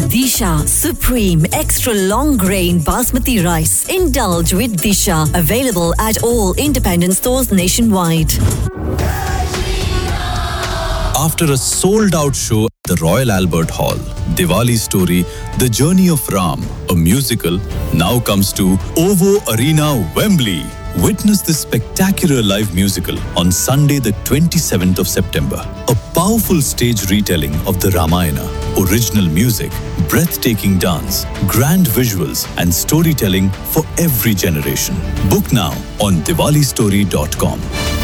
Disha Supreme Extra Long Grain Basmati Rice. Indulge with Disha. Available at all independent stores nationwide. After a sold-out show at the Royal Albert Hall, Diwali Story, The Journey of Ram, a musical, now comes to OVO Arena, Wembley. Witness this spectacular live musical on Sunday the 27th of September. A powerful stage retelling of the Ramayana, original music, breathtaking dance, grand visuals and storytelling for every generation. Book now on diwalistory.com.